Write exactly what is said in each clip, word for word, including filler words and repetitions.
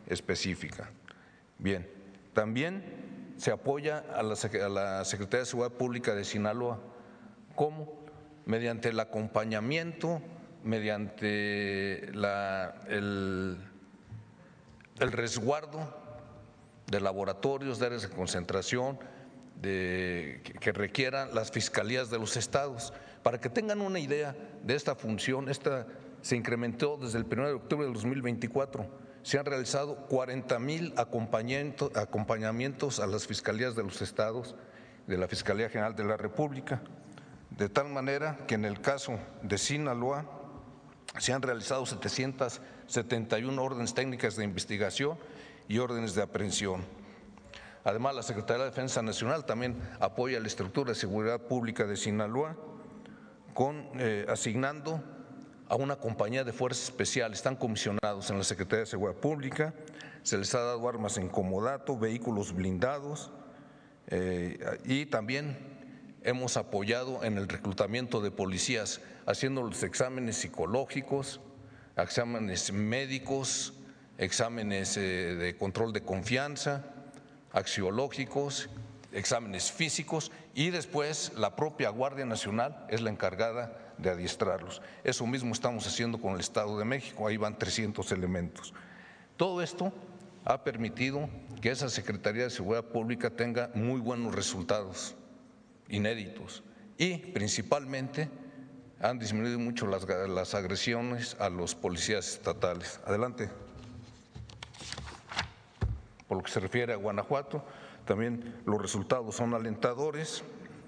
específica. Bien, también se apoya a la, a la Secretaría de Seguridad Pública de Sinaloa. ¿Cómo? Mediante el acompañamiento, mediante la, el, el resguardo de laboratorios, de áreas de concentración, de, que, que requieran las fiscalías de los estados. Para que tengan una idea de esta función, esta se incrementó desde el primero de octubre del dos mil veinticuatro. Se han realizado cuarenta mil acompañamientos a las fiscalías de los estados, de la Fiscalía General de la República, de tal manera que en el caso de Sinaloa se han realizado setecientas setenta y una órdenes técnicas de investigación y órdenes de aprehensión. Además, la Secretaría de Defensa Nacional también apoya la estructura de seguridad pública de Sinaloa, con, eh, asignando a una compañía de fuerzas especiales, están comisionados en la Secretaría de Seguridad Pública, se les ha dado armas en comodato, vehículos blindados, eh, y también hemos apoyado en el reclutamiento de policías, haciendo los exámenes psicológicos, exámenes médicos, exámenes eh, de control de confianza, axiológicos, exámenes físicos, y después la propia Guardia Nacional es la encargada de adiestrarlos. Eso mismo estamos haciendo con el Estado de México, ahí van trescientos elementos. Todo esto ha permitido que esa Secretaría de Seguridad Pública tenga muy buenos resultados, inéditos, y principalmente han disminuido mucho las, las agresiones a los policías estatales. Adelante. Por lo que se refiere a Guanajuato, también los resultados son alentadores.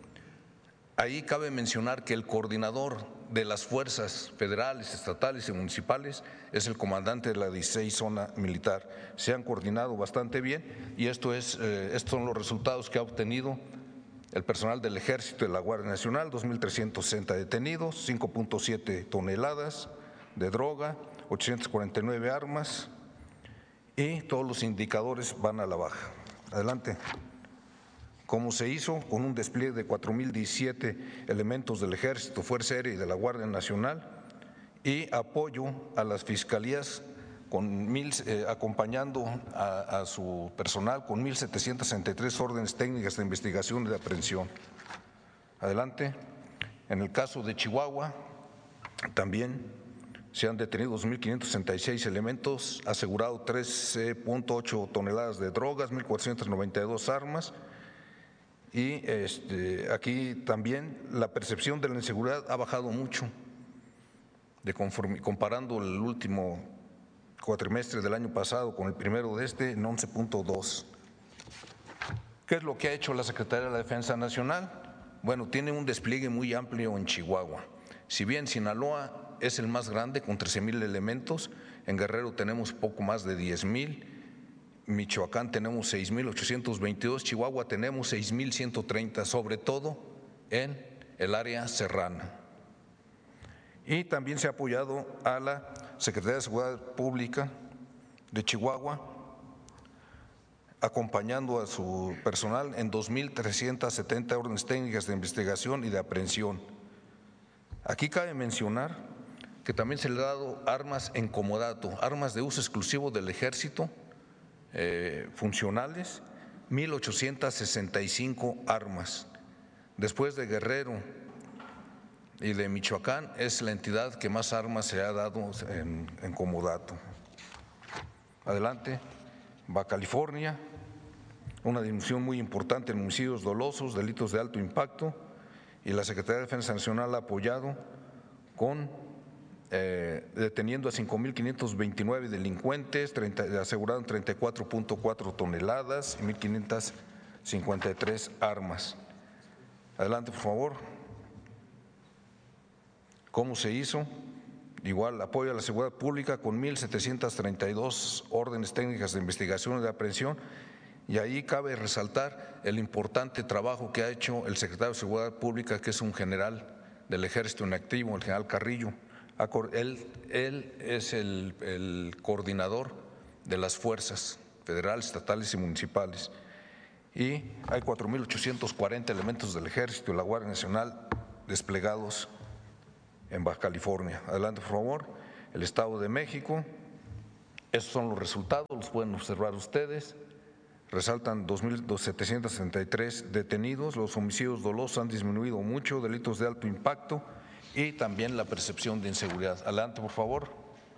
Ahí cabe mencionar que el coordinador de las fuerzas federales, estatales y municipales es el comandante de la dieciséis Zona Militar. Se han coordinado bastante bien y esto es, eh, estos son los resultados que ha obtenido el personal del Ejército y de la Guardia Nacional: dos mil trescientos sesenta detenidos, cinco punto siete toneladas de droga, ochocientas cuarenta y nueve armas, y todos los indicadores van a la baja. Adelante. Como se hizo con un despliegue de cuatro mil diecisiete elementos del Ejército, Fuerza Aérea y de la Guardia Nacional, y apoyo a las fiscalías con mil, eh, acompañando a, a su personal con mil setecientas sesenta y tres órdenes técnicas de investigación y de aprehensión. Adelante. En el caso de Chihuahua, también se han detenido dos mil quinientos sesenta y seis elementos, asegurado trece punto ocho toneladas de drogas, mil cuatrocientas noventa y dos armas. Y este, aquí también la percepción de la inseguridad ha bajado mucho, de conforme, comparando el último cuatrimestre del año pasado con el primero de este, en once punto dos. ¿Qué es lo que ha hecho la Secretaría de la Defensa Nacional? Bueno, tiene un despliegue muy amplio en Chihuahua. Si bien Sinaloa es el más grande, con trece mil elementos, en Guerrero tenemos poco más de diez mil, Michoacán tenemos seis mil ochocientos veintidós, Chihuahua tenemos seis mil ciento treinta, sobre todo en el área serrana. Y también se ha apoyado a la Secretaría de Seguridad Pública de Chihuahua, acompañando a su personal en dos mil trescientas setenta órdenes técnicas de investigación y de aprehensión. Aquí cabe mencionar que también se le ha dado armas en comodato, armas de uso exclusivo del Ejército, Eh, funcionales, mil ochocientas sesenta y cinco armas. Después de Guerrero y de Michoacán, es la entidad que más armas se ha dado en, en comodato. Adelante. Baja California, una disminución muy importante en homicidios dolosos, delitos de alto impacto, y la Secretaría de Defensa Nacional ha apoyado con Eh, deteniendo a cinco mil quinientos veintinueve delincuentes, treinta, aseguraron treinta y cuatro punto cuatro toneladas y mil quinientas cincuenta y tres armas. Adelante, por favor. ¿Cómo se hizo? Igual, apoyo a la seguridad pública con mil setecientas treinta y dos órdenes técnicas de investigación y de aprehensión, y ahí cabe resaltar el importante trabajo que ha hecho el secretario de Seguridad Pública, que es un general del Ejército en activo, el general Carrillo. Él, él es el, el coordinador de las fuerzas federales, estatales y municipales, y hay cuatro mil ochocientos cuarenta elementos del Ejército y la Guardia Nacional desplegados en Baja California. Adelante, por favor. El Estado de México, Esos son los resultados, los pueden observar ustedes. Resaltan dos mil setecientos sesenta y tres detenidos, los homicidios dolosos han disminuido mucho, delitos de alto impacto y también la percepción de inseguridad. Adelante, por favor.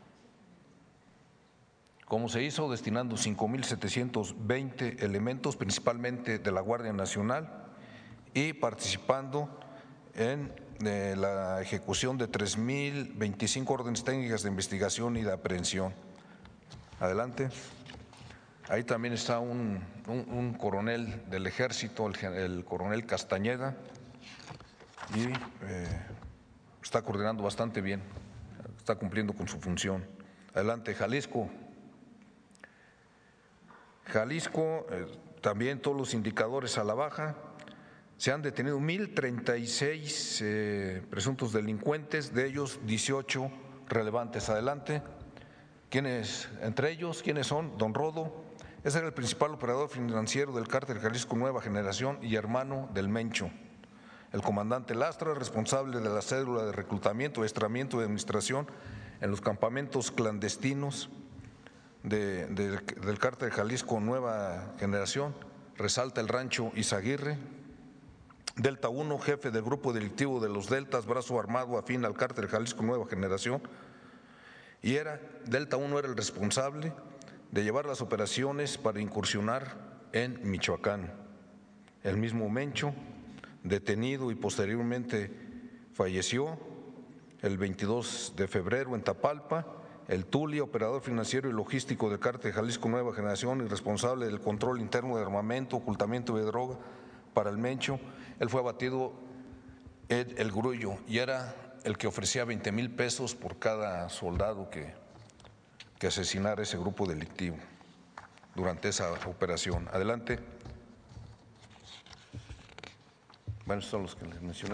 ¿Cómo se hizo? Destinando cinco mil setecientos veinte elementos, principalmente de la Guardia Nacional, y participando en eh, la ejecución de tres mil veinticinco órdenes técnicas de investigación y de aprehensión. Adelante. Ahí también está un, un, un coronel del Ejército, el, el coronel Castañeda, y eh, está coordinando bastante bien, está cumpliendo con su función. Adelante, Jalisco. Jalisco, eh, también todos los indicadores a la baja. Se han detenido mil treinta y seis eh, presuntos delincuentes, de ellos dieciocho relevantes. Adelante. ¿Quiénes, entre ellos, quiénes son? Don Rodo. Ese era el principal operador financiero del cártel Jalisco Nueva Generación y hermano del Mencho. El comandante Lastra, responsable de la cédula de reclutamiento, adiestramiento y administración en los campamentos clandestinos de, de, del cártel Jalisco Nueva Generación, resalta el rancho Izaguirre. Delta uno, jefe del grupo delictivo de los Deltas, brazo armado afín al cártel Jalisco Nueva Generación, y era, Delta uno era el responsable de llevar las operaciones para incursionar en Michoacán. El mismo Mencho, detenido y posteriormente falleció el veintidós de febrero en Tapalpa. El Tuli, operador financiero y logístico del cártel Jalisco Nueva Generación y responsable del control interno de armamento, ocultamiento de droga para el Mencho, él fue abatido en El Grullo y era el que ofrecía veinte mil pesos por cada soldado que que asesinara ese grupo delictivo durante esa operación. Adelante. Bueno, estos son los que les mencioné.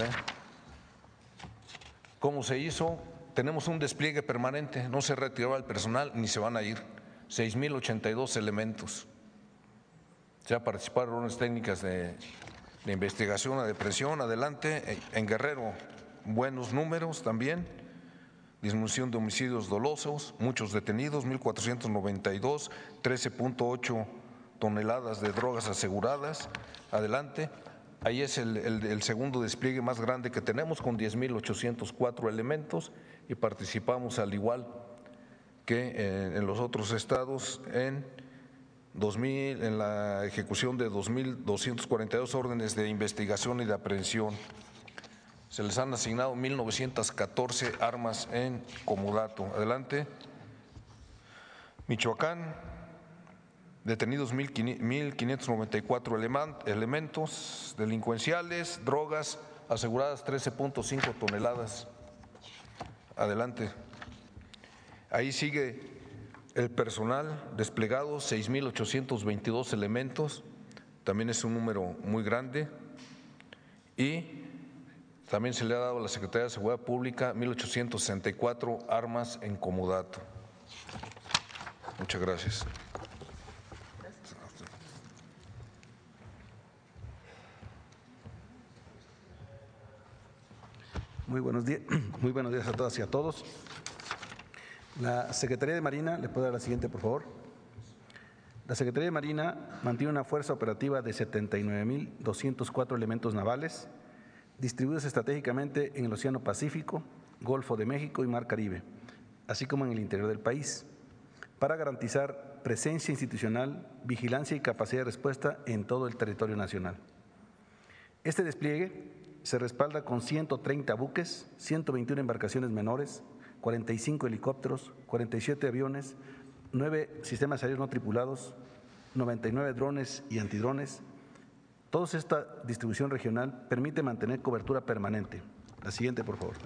¿Cómo se hizo? Tenemos un despliegue permanente, no se retiró el personal ni se van a ir. seis mil ochenta y dos elementos. Ya participaron órdenes técnicas de, de investigación, de depresión. Adelante. En Guerrero, buenos números también. Disminución de homicidios dolosos, muchos detenidos, mil cuatrocientos noventa y dos, trece punto ocho toneladas de drogas aseguradas. Adelante. Ahí es el, el, el segundo despliegue más grande que tenemos, con diez mil ochocientos cuatro elementos, y participamos al igual que en, en los otros estados en, dos mil, en la ejecución de dos mil doscientas cuarenta y dos órdenes de investigación y de aprehensión. Se les han asignado mil novecientas catorce armas en comodato. Adelante. Michoacán, detenidos mil quinientos noventa y cuatro elementos delincuenciales, drogas aseguradas trece punto cinco toneladas. Adelante. Ahí sigue el personal desplegado, seis mil ochocientos veintidós elementos, también es un número muy grande, y también se le ha dado a la Secretaría de Seguridad Pública mil ochocientos sesenta y cuatro armas en comodato. Muchas gracias. Muy buenos días, muy buenos días a todas y a todos. La Secretaría de Marina, ¿le puedo dar la siguiente, por favor? La Secretaría de Marina mantiene una fuerza operativa de setenta y nueve mil doscientos cuatro elementos navales, distribuidos estratégicamente en el Océano Pacífico, Golfo de México y Mar Caribe, así como en el interior del país, para garantizar presencia institucional, vigilancia y capacidad de respuesta en todo el territorio nacional. Este despliegue se respalda con ciento treinta buques, ciento veintiuna embarcaciones menores, cuarenta y cinco helicópteros, cuarenta y siete aviones, nueve sistemas aéreos no tripulados, noventa y nueve drones y antidrones. Toda esta distribución regional permite mantener cobertura permanente. La siguiente, por favor.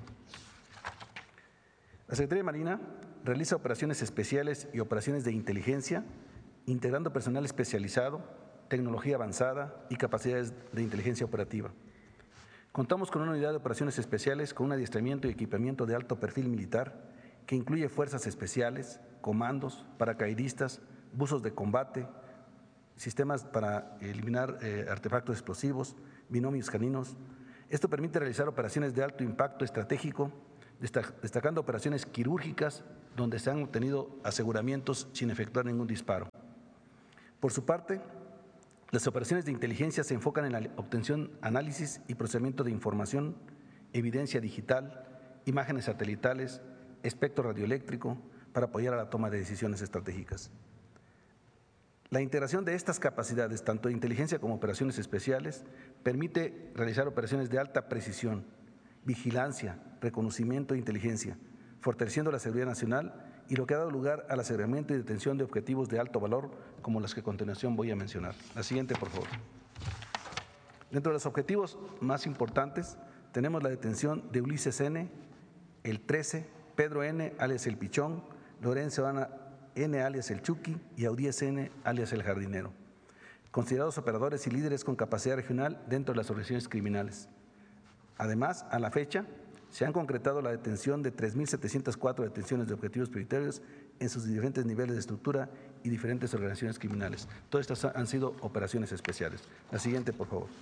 La Secretaría de Marina realiza operaciones especiales y operaciones de inteligencia, integrando personal especializado, tecnología avanzada y capacidades de inteligencia operativa. Contamos con una unidad de operaciones especiales con un adiestramiento y equipamiento de alto perfil militar que incluye fuerzas especiales, comandos, paracaidistas, buzos de combate, sistemas para eliminar eh, artefactos explosivos, binomios caninos. Esto permite realizar operaciones de alto impacto estratégico, destacando operaciones quirúrgicas, donde se han obtenido aseguramientos sin efectuar ningún disparo. Por su parte, las operaciones de inteligencia se enfocan en la obtención, análisis y procesamiento de información, evidencia digital, imágenes satelitales, espectro radioeléctrico, para apoyar a la toma de decisiones estratégicas. La integración de estas capacidades, tanto de inteligencia como operaciones especiales, permite realizar operaciones de alta precisión, vigilancia, reconocimiento e inteligencia, fortaleciendo la seguridad nacional y lo que ha dado lugar al aseguramiento y detención de objetivos de alto valor, como los que a continuación voy a mencionar. La siguiente, por favor. Dentro de los objetivos más importantes, tenemos la detención de Ulises N., el trece, Pedro N., alias el Pichón, Lorenzo Ana N., alias el Chucky, y Audíez N., alias el Jardinero, considerados operadores y líderes con capacidad regional dentro de las organizaciones criminales. Además, a la fecha, se han concretado la detención de tres mil setecientas cuatro detenciones de objetivos prioritarios en sus diferentes niveles de estructura y diferentes organizaciones criminales. Todas estas han sido operaciones especiales. La siguiente, por favor.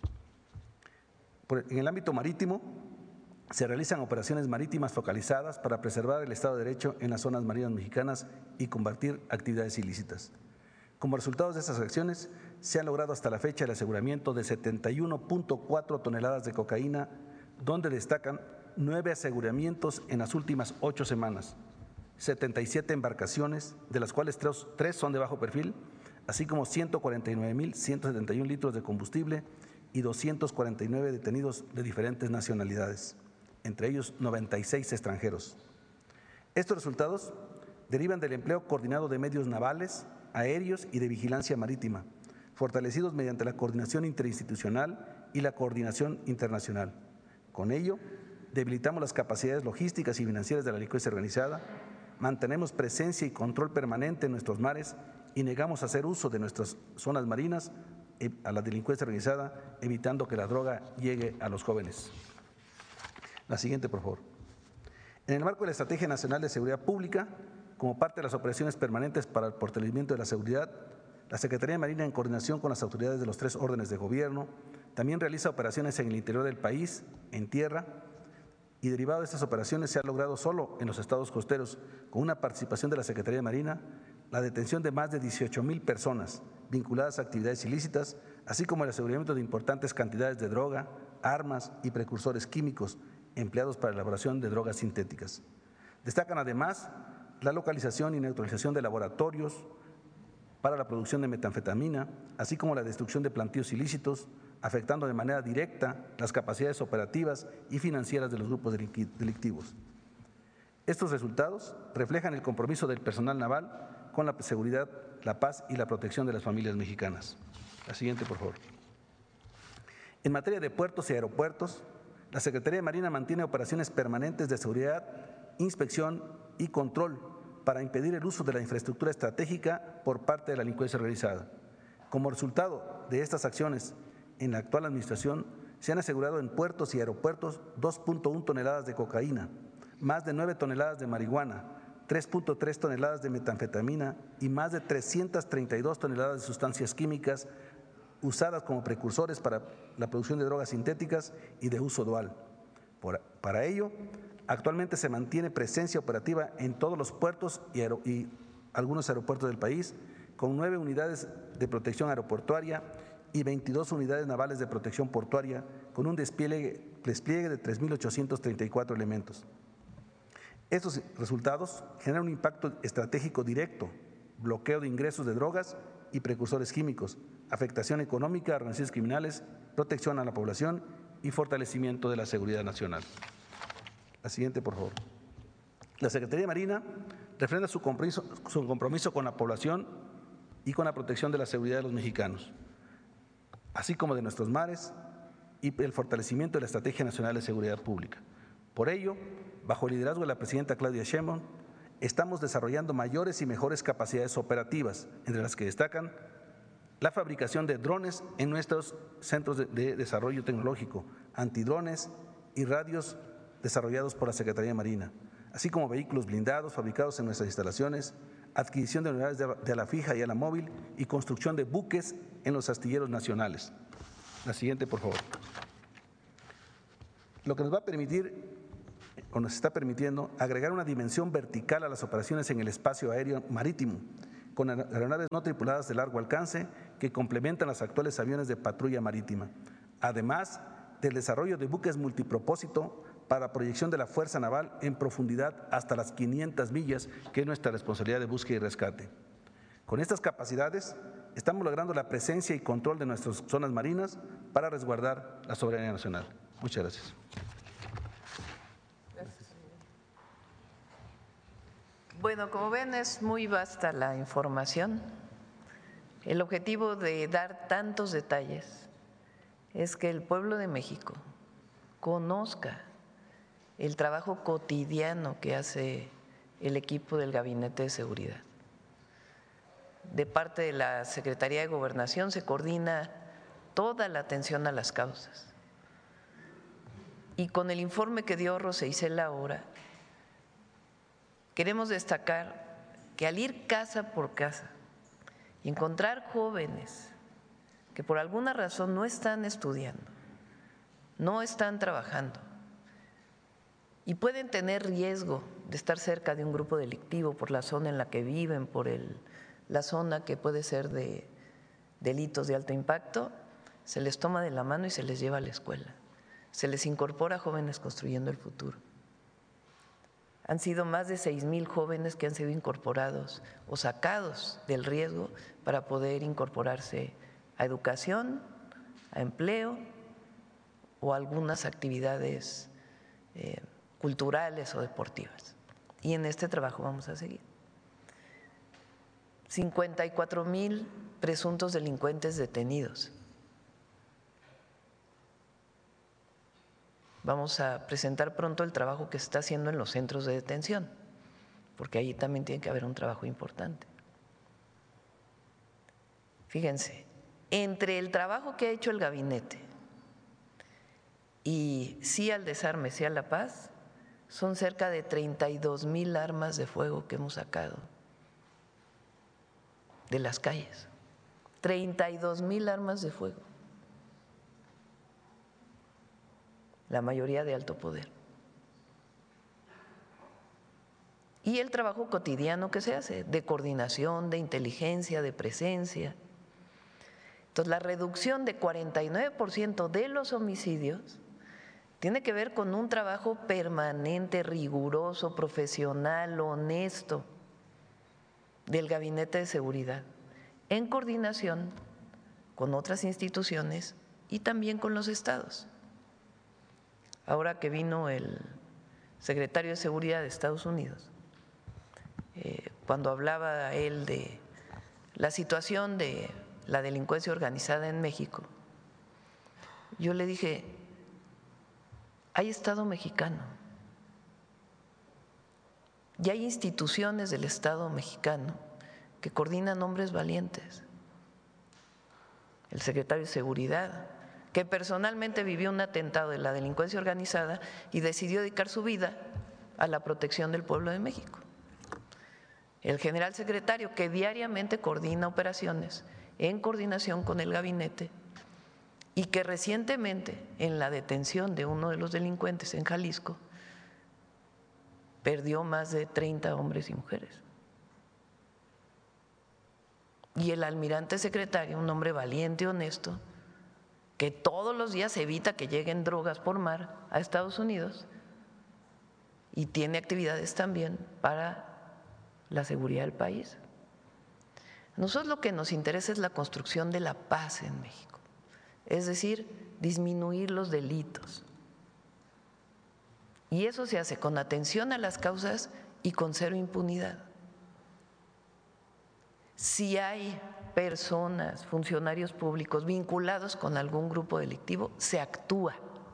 En el ámbito marítimo, se realizan operaciones marítimas focalizadas para preservar el Estado de Derecho en las zonas marinas mexicanas y combatir actividades ilícitas. Como resultado de estas acciones, se ha logrado hasta la fecha el aseguramiento de setenta y uno punto cuatro toneladas de cocaína, donde destacan nueve aseguramientos en las últimas ocho semanas, setenta y siete embarcaciones, de las cuales tres, tres son de bajo perfil, así como ciento cuarenta y nueve mil ciento setenta y un litros de combustible y doscientos cuarenta y nueve detenidos de diferentes nacionalidades, entre ellos noventa y seis extranjeros. Estos resultados derivan del empleo coordinado de medios navales, aéreos y de vigilancia marítima, fortalecidos mediante la coordinación interinstitucional y la coordinación internacional. Con ello, debilitamos las capacidades logísticas y financieras de la delincuencia organizada, mantenemos presencia y control permanente en nuestros mares y negamos hacer uso de nuestras zonas marinas a la delincuencia organizada, evitando que la droga llegue a los jóvenes. La siguiente, por favor. En el marco de la Estrategia Nacional de Seguridad Pública, como parte de las operaciones permanentes para el fortalecimiento de la seguridad, la Secretaría de Marina, en coordinación con las autoridades de los tres órdenes de gobierno, también realiza operaciones en el interior del país, en tierra, y derivado de estas operaciones se ha logrado solo en los estados costeros, con una participación de la Secretaría de Marina, la detención de más de dieciocho mil personas vinculadas a actividades ilícitas, así como el aseguramiento de importantes cantidades de droga, armas y precursores químicos empleados para la elaboración de drogas sintéticas. Destacan además la localización y neutralización de laboratorios para la producción de metanfetamina, así como la destrucción de plantíos ilícitos, afectando de manera directa las capacidades operativas y financieras de los grupos delictivos. Estos resultados reflejan el compromiso del personal naval con la seguridad, la paz y la protección de las familias mexicanas. La siguiente, por favor. En materia de puertos y aeropuertos, la Secretaría de Marina mantiene operaciones permanentes de seguridad, inspección y control para impedir el uso de la infraestructura estratégica por parte de la delincuencia organizada. Como resultado de estas acciones, en la actual administración se han asegurado en puertos y aeropuertos dos punto uno toneladas de cocaína, más de nueve toneladas de marihuana, tres punto tres toneladas de metanfetamina y más de trescientas treinta y dos toneladas de sustancias químicas usadas como precursores para la producción de drogas sintéticas y de uso dual. Por, para ello, actualmente se mantiene presencia operativa en todos los puertos y, aer y algunos aeropuertos del país, con nueve unidades de protección aeroportuaria y veintidós unidades navales de protección portuaria, con un despliegue, despliegue de tres mil ochocientos treinta y cuatro elementos. Estos resultados generan un impacto estratégico directo, bloqueo de ingresos de drogas y precursores químicos, afectación económica a organizaciones criminales, protección a la población y fortalecimiento de la seguridad nacional. La siguiente, por favor. La Secretaría de Marina refrenda su compromiso, su compromiso con la población y con la protección de la seguridad de los mexicanos, así como de nuestros mares y el fortalecimiento de la Estrategia Nacional de Seguridad Pública. Por ello, bajo el liderazgo de la presidenta Claudia Sheinbaum, estamos desarrollando mayores y mejores capacidades operativas, entre las que destacan la fabricación de drones en nuestros centros de, de desarrollo tecnológico, antidrones y radios desarrollados por la Secretaría de Marina, así como vehículos blindados fabricados en nuestras instalaciones, adquisición de unidades de, de ala fija y ala móvil y construcción de buques en los astilleros nacionales. La siguiente, por favor. Lo que nos va a permitir o nos está permitiendo agregar una dimensión vertical a las operaciones en el espacio aéreo marítimo, con aeronaves no tripuladas de largo alcance que complementan los actuales aviones de patrulla marítima, además del desarrollo de buques multipropósito para proyección de la Fuerza Naval en profundidad hasta las quinientas millas, que es nuestra responsabilidad de búsqueda y rescate. Con estas capacidades estamos logrando la presencia y control de nuestras zonas marinas para resguardar la soberanía nacional. Muchas gracias. Bueno, como ven, es muy vasta la información. El objetivo de dar tantos detalles es que el pueblo de México conozca el trabajo cotidiano que hace el equipo del Gabinete de Seguridad. De parte de la Secretaría de Gobernación se coordina toda la atención a las causas. Y con el informe que dio Rosa Isela ahora, queremos destacar que al ir casa por casa y encontrar jóvenes que por alguna razón no están estudiando, no están trabajando y pueden tener riesgo de estar cerca de un grupo delictivo por la zona en la que viven, por el, la zona que puede ser de delitos de alto impacto, se les toma de la mano y se les lleva a la escuela, se les incorpora a Jóvenes Construyendo el Futuro. Han sido más de seis mil jóvenes que han sido incorporados o sacados del riesgo para poder incorporarse a educación, a empleo o a algunas actividades eh, culturales o deportivas. Y en este trabajo vamos a seguir. cincuenta y cuatro mil presuntos delincuentes detenidos. Vamos a presentar pronto el trabajo que se está haciendo en los centros de detención, porque ahí también tiene que haber un trabajo importante. Fíjense, entre el trabajo que ha hecho el gabinete y sí al desarme, sí a la paz, son cerca de treinta y dos mil armas de fuego que hemos sacado de las calles. treinta y dos mil armas de fuego. La mayoría de alto poder. Y el trabajo cotidiano que se hace, de coordinación, de inteligencia, de presencia. Entonces, la reducción de cuarenta y nueve por ciento de los homicidios tiene que ver con un trabajo permanente, riguroso, profesional, honesto del Gabinete de Seguridad, en coordinación con otras instituciones y también con los estados. Ahora que vino el secretario de Seguridad de Estados Unidos, eh, cuando hablaba él de la situación de la delincuencia organizada en México, yo le dije, hay Estado mexicano y hay instituciones del Estado mexicano que coordinan hombres valientes. El secretario de Seguridad, que personalmente vivió un atentado de la delincuencia organizada y decidió dedicar su vida a la protección del pueblo de México. El general secretario, que diariamente coordina operaciones en coordinación con el gabinete y que recientemente en la detención de uno de los delincuentes en Jalisco perdió más de treinta hombres y mujeres. Y el almirante secretario, un hombre valiente y honesto, que todos los días evita que lleguen drogas por mar a Estados Unidos y tiene actividades también para la seguridad del país. A nosotros lo que nos interesa es la construcción de la paz en México, es decir, disminuir los delitos. Y eso se hace con atención a las causas y con cero impunidad. Si hay personas, funcionarios públicos vinculados con algún grupo delictivo, se actúa,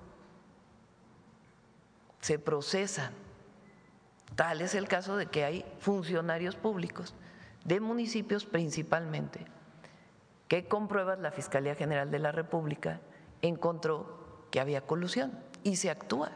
se procesa. Tal es el caso de que hay funcionarios públicos de municipios principalmente que con pruebas la Fiscalía General de la República encontró que había colusión y se actúa.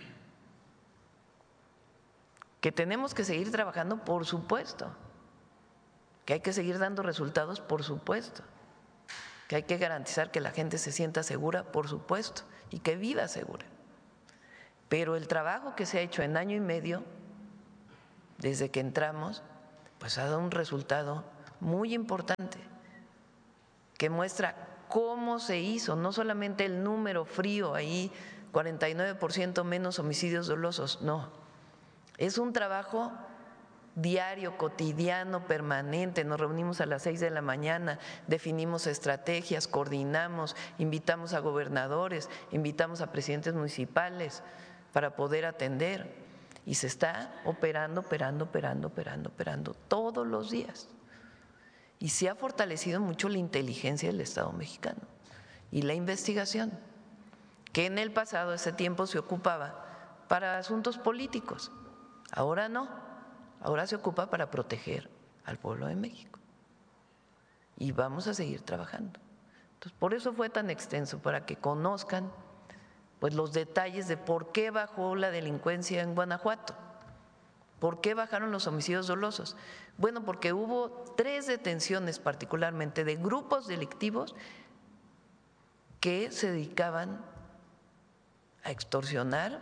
Que tenemos que seguir trabajando, por supuesto. Que hay que seguir dando resultados, por supuesto, que hay que garantizar que la gente se sienta segura, por supuesto, y que viva segura. Pero el trabajo que se ha hecho en año y medio, desde que entramos, pues ha dado un resultado muy importante que muestra cómo se hizo, no solamente el número frío ahí, cuarenta y nueve por ciento menos homicidios dolosos, no, es un trabajo diario, cotidiano, permanente. Nos reunimos a las seis de la mañana, definimos estrategias, coordinamos, invitamos a gobernadores, invitamos a presidentes municipales para poder atender. Y se está operando, operando, operando, operando, operando todos los días. Y se ha fortalecido mucho la inteligencia del Estado mexicano y la investigación, que en el pasado ese tiempo se ocupaba para asuntos políticos. Ahora no, ahora se ocupa para proteger al pueblo de México. Y vamos a seguir trabajando. Entonces, por eso fue tan extenso, para que conozcan pues los detalles de por qué bajó la delincuencia en Guanajuato, por qué bajaron los homicidios dolosos. Bueno, porque hubo tres detenciones particularmente de grupos delictivos que se dedicaban a extorsionar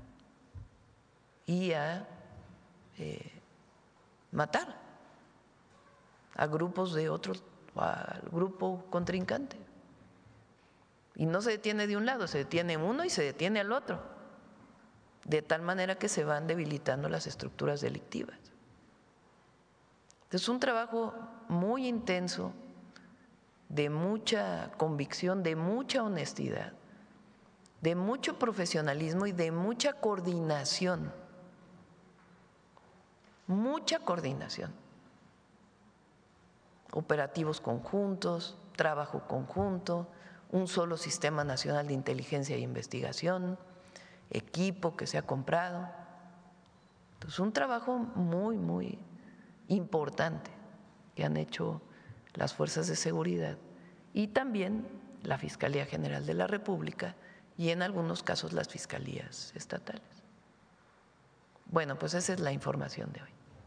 y a eh, matar a grupos de otros, al grupo contrincante. Y no se detiene de un lado, se detiene uno y se detiene al otro, de tal manera que se van debilitando las estructuras delictivas. Es un trabajo muy intenso, de mucha convicción, de mucha honestidad, de mucho profesionalismo y de mucha coordinación, mucha coordinación. Operativos conjuntos, trabajo conjunto, un solo sistema nacional de inteligencia e investigación, equipo que se ha comprado. Entonces, un trabajo muy, muy importante que han hecho las fuerzas de seguridad y también la Fiscalía General de la República y en algunos casos las fiscalías estatales. Bueno, pues esa es la información de hoy.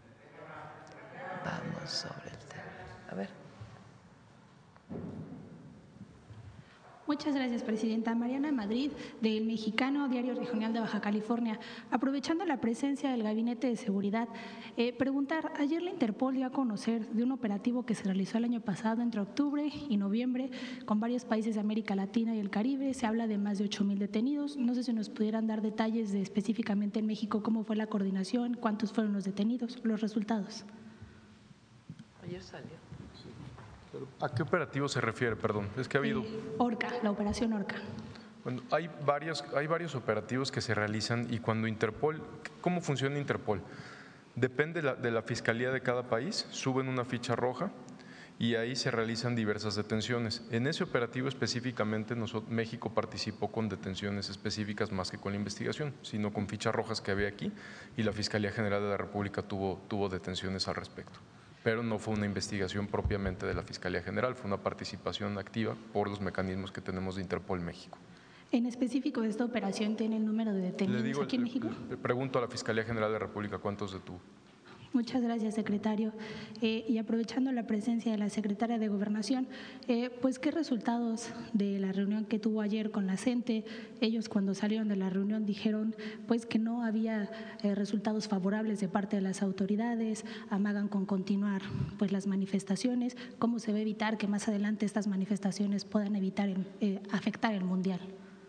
Vamos sobre el tema. A ver. Muchas gracias, Presidenta. Mariana Madrid, del Mexicano, Diario Regional de Baja California. Aprovechando la presencia del Gabinete de Seguridad, eh, preguntar, ayer la Interpol dio a conocer de un operativo que se realizó el año pasado entre octubre y noviembre con varios países de América Latina y el Caribe. Se habla de más de ocho mil detenidos. No sé si nos pudieran dar detalles de específicamente en México cómo fue la coordinación, cuántos fueron los detenidos, los resultados. Ayer salió. ¿A qué operativo se refiere? Perdón, es que ha habido… Eh, Orca, la operación Orca. Bueno, hay varios, hay varios operativos que se realizan y cuando Interpol… ¿Cómo funciona Interpol? Depende de la, de la fiscalía de cada país, suben una ficha roja y ahí se realizan diversas detenciones. En ese operativo específicamente nosotros, México participó con detenciones específicas más que con la investigación, sino con fichas rojas que había aquí y la Fiscalía General de la República tuvo, tuvo detenciones al respecto. Pero no fue una investigación propiamente de la Fiscalía General, fue una participación activa por los mecanismos que tenemos de Interpol México. En específico, ¿esta operación tiene el número de detenidos le digo, aquí en México? Le pregunto a la Fiscalía General de la República cuántos detuvo. Muchas gracias, secretario. Eh, y aprovechando la presencia de la secretaria de Gobernación, eh, pues qué resultados de la reunión que tuvo ayer con la CENTE. Ellos cuando salieron de la reunión dijeron pues que no había eh, resultados favorables de parte de las autoridades, amagan con continuar pues las manifestaciones. ¿Cómo se va a evitar que más adelante estas manifestaciones puedan evitar eh, afectar el mundial?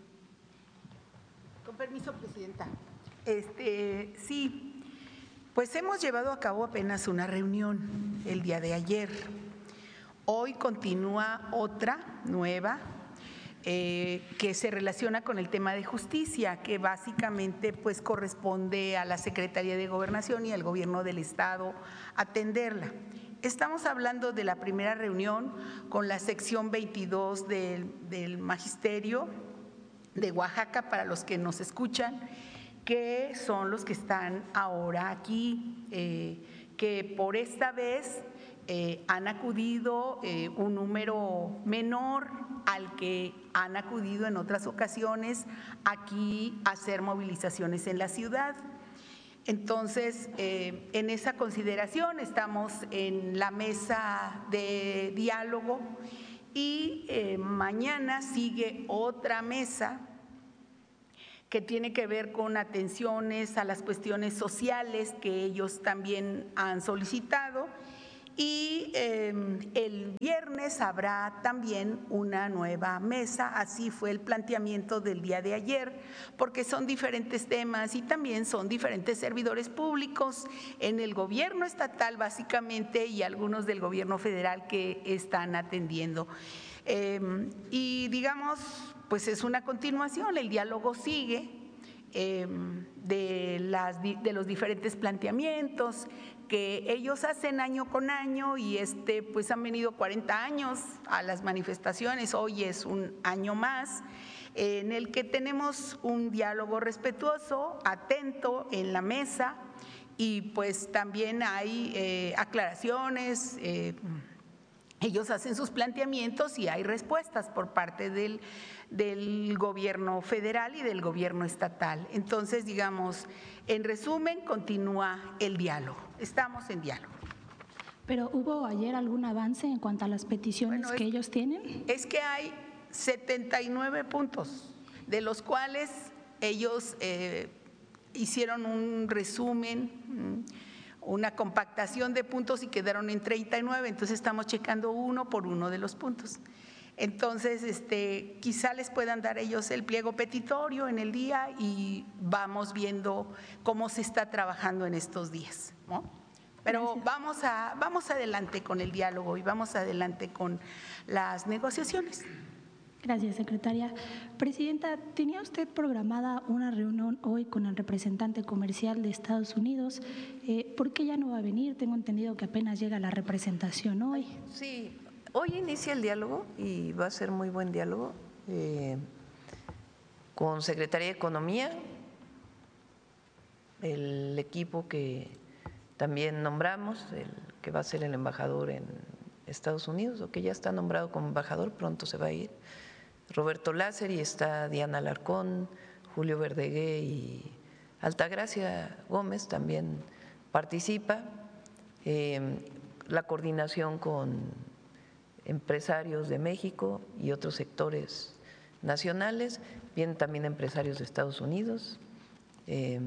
Con permiso, Presidenta. Este, sí. Pues hemos llevado a cabo apenas una reunión el día de ayer. Hoy continúa otra nueva eh, que se relaciona con el tema de justicia, que básicamente pues corresponde a la Secretaría de Gobernación y al Gobierno del Estado atenderla. Estamos hablando de la primera reunión con la sección veintidós del, del Magisterio de Oaxaca, para los que nos escuchan, que son los que están ahora aquí, eh, que por esta vez eh, han acudido eh, un número menor al que han acudido en otras ocasiones aquí a hacer movilizaciones en la ciudad. Entonces, eh, en esa consideración estamos en la mesa de diálogo y eh, mañana sigue otra mesa que tiene que ver con atenciones a las cuestiones sociales que ellos también han solicitado. Y eh, el viernes habrá también una nueva mesa, así fue el planteamiento del día de ayer, porque son diferentes temas y también son diferentes servidores públicos en el gobierno estatal básicamente y algunos del gobierno federal que están atendiendo. Eh, y digamos, pues es una continuación, el diálogo sigue eh, de, las, de los diferentes planteamientos que ellos hacen año con año y este pues han venido cuarenta años a las manifestaciones, hoy es un año más en el que tenemos un diálogo respetuoso, atento en la mesa y pues también hay eh, aclaraciones, eh, ellos hacen sus planteamientos y hay respuestas por parte del, del gobierno federal y del gobierno estatal. Entonces, digamos, en resumen, continúa el diálogo. Estamos en diálogo. ¿Pero hubo ayer algún avance en cuanto a las peticiones bueno, que es, ellos tienen? Es que hay setenta y nueve puntos, de los cuales ellos eh, hicieron un resumen, una compactación de puntos y quedaron en treinta y nueve, entonces estamos checando uno por uno de los puntos. Entonces, este, quizá les puedan dar ellos el pliego petitorio en el día y vamos viendo cómo se está trabajando en estos días, ¿no? Pero vamos, a, vamos adelante con el diálogo y vamos adelante con las negociaciones. Gracias, secretaria. Presidenta, ¿tenía usted programada una reunión hoy con el representante comercial de Estados Unidos? Eh, ¿Por qué ya no va a venir? Tengo entendido que apenas llega la representación hoy. Sí, hoy inicia el diálogo y va a ser muy buen diálogo eh, con Secretaría de Economía, el equipo que también nombramos, el que va a ser el embajador en Estados Unidos o que ya está nombrado como embajador, pronto se va a ir. Roberto Lázari, está Diana Alarcón, Julio Verdegué y Altagracia Gómez también participa. Eh, la coordinación con empresarios de México y otros sectores nacionales, vienen también empresarios de Estados Unidos. Eh,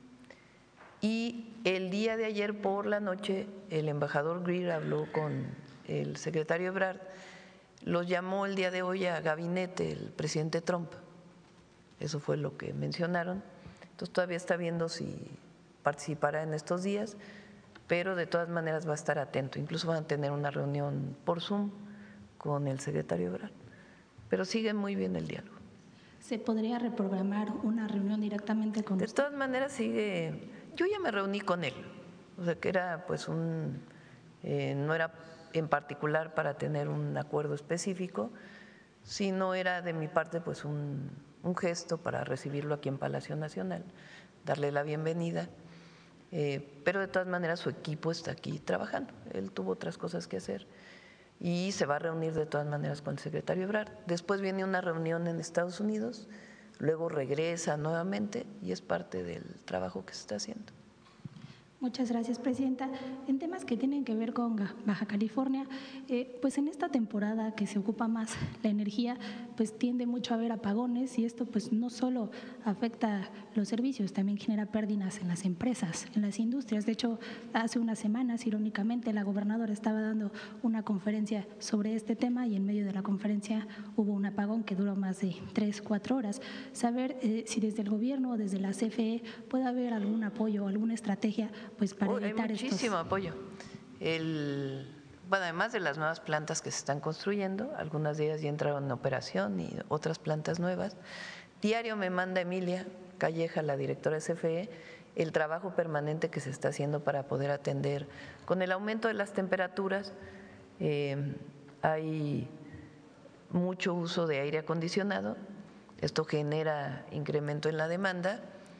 y el día de ayer por la noche el embajador Greer habló con el secretario Ebrard. Los llamó el día de hoy a gabinete el presidente Trump, eso fue lo que mencionaron. Entonces todavía está viendo si participará en estos días, pero de todas maneras va a estar atento. Incluso van a tener una reunión por Zoom con el secretario Ebrard, pero sigue muy bien el diálogo. ¿Se podría reprogramar una reunión directamente con De usted? todas maneras sigue, yo ya me reuní con él, o sea que era pues un, eh, no era en particular para tener un acuerdo específico, sino era de mi parte pues un, un gesto para recibirlo aquí en Palacio Nacional, darle la bienvenida, eh, pero de todas maneras su equipo está aquí trabajando, él tuvo otras cosas que hacer y se va a reunir de todas maneras con el secretario Ebrard. Después viene una reunión en Estados Unidos, luego regresa nuevamente y es parte del trabajo que se está haciendo. Muchas gracias, presidenta. En temas que tienen que ver con Baja California, eh, pues en esta temporada que se ocupa más la energía, pues tiende mucho a haber apagones y esto pues no solo afecta los servicios, también genera pérdidas en las empresas, en las industrias. De hecho, hace unas semanas, irónicamente, la gobernadora estaba dando una conferencia sobre este tema y en medio de la conferencia hubo un apagón que duró más de tres, cuatro horas. Saber eh, si desde el gobierno o desde la C F E puede haber algún apoyo o alguna estrategia pues para oh, evitar hay muchísimo estos... apoyo. El, bueno, además de las nuevas plantas que se están construyendo, algunas de ellas ya entraron en operación y otras plantas nuevas. Diario me manda Emilia Calleja, la directora de C F E, el trabajo permanente que se está haciendo para poder atender. Con el aumento de las temperaturas, eh, hay mucho uso de aire acondicionado, esto genera incremento en la demanda.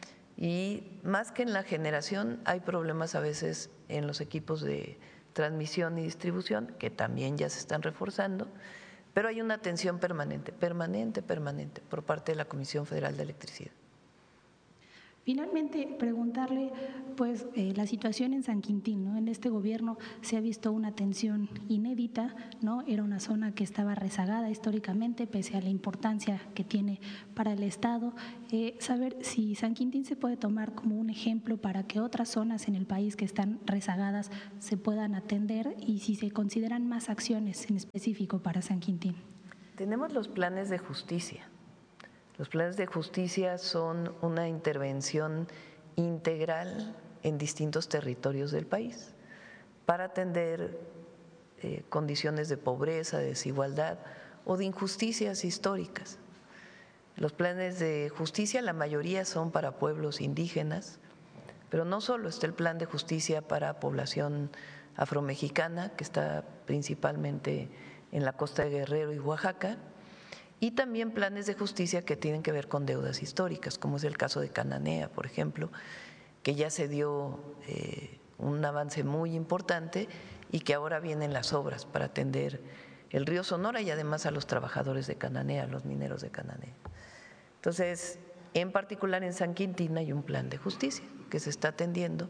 Y más que en la generación, hay problemas a veces en los equipos de transmisión y distribución, que también ya se están reforzando, pero hay una atención permanente, permanente, permanente, por parte de la Comisión Federal de Electricidad. Finalmente, preguntarle, pues, eh, la situación en San Quintín, ¿no? En este gobierno se ha visto una tensión inédita, ¿no? Era una zona que estaba rezagada históricamente, pese a la importancia que tiene para el Estado. Eh, saber si San Quintín se puede tomar como un ejemplo para que otras zonas en el país que están rezagadas se puedan atender y si se consideran más acciones en específico para San Quintín. Tenemos los planes de justicia. Los planes de justicia son una intervención integral en distintos territorios del país para atender eh, condiciones de pobreza, de desigualdad o de injusticias históricas. Los planes de justicia, la mayoría son para pueblos indígenas, pero no solo, está el plan de justicia para población afromexicana, que está principalmente en la costa de Guerrero y Oaxaca, y también planes de justicia que tienen que ver con deudas históricas, como es el caso de Cananea, por ejemplo, que ya se dio eh, un avance muy importante y que ahora vienen las obras para atender el río Sonora y además a los trabajadores de Cananea, los mineros de Cananea. Entonces, en particular en San Quintín hay un plan de justicia que se está atendiendo.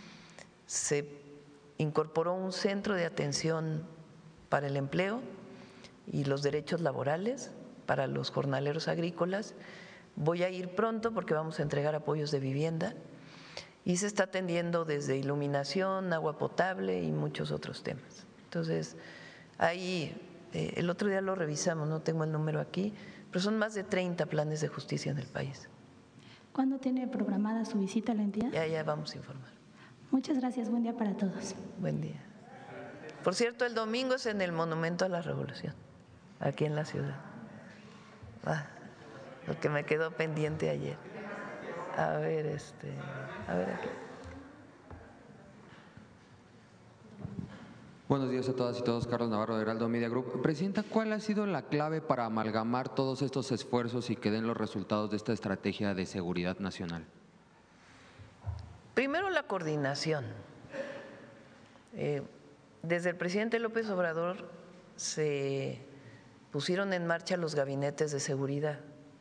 Se incorporó un centro de atención para el empleo y los derechos laborales para los jornaleros agrícolas. Voy a ir pronto porque vamos a entregar apoyos de vivienda y se está atendiendo desde iluminación, agua potable y muchos otros temas. Entonces, ahí eh, el otro día lo revisamos, no tengo el número aquí, pero son más de treinta planes de justicia en el país. ¿Cuándo tiene programada su visita a la entidad? Ya, ya vamos a informar. Muchas gracias, buen día para todos. Buen día. Por cierto, el domingo es en el Monumento a la Revolución, aquí en la ciudad. Ah, lo que me quedó pendiente ayer. A ver, este, a ver aquí. Buenos días a todas y todos, Carlos Navarro de Heraldo Media Group. Presidenta, ¿cuál ha sido la clave para amalgamar todos estos esfuerzos y que den los resultados de esta estrategia de seguridad nacional? Primero, la coordinación. Eh, desde el presidente López Obrador se pusieron en marcha los gabinetes de seguridad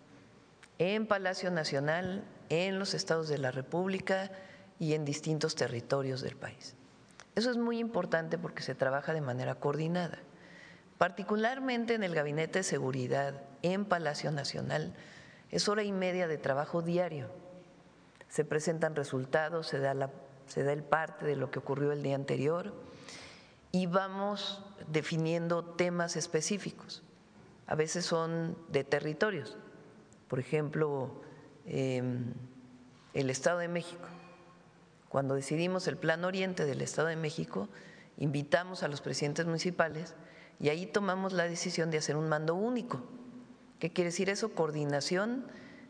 en Palacio Nacional, en los estados de la República y en distintos territorios del país. Eso es muy importante porque se trabaja de manera coordinada. Particularmente en el Gabinete de Seguridad en Palacio Nacional, es hora y media de trabajo diario. Se presentan resultados, se da, la, se da el parte de lo que ocurrió el día anterior y vamos definiendo temas específicos. A veces son de territorios, por ejemplo, eh, el Estado de México. Cuando decidimos el Plan Oriente del Estado de México, invitamos a los presidentes municipales y ahí tomamos la decisión de hacer un mando único. ¿Qué quiere decir eso? Coordinación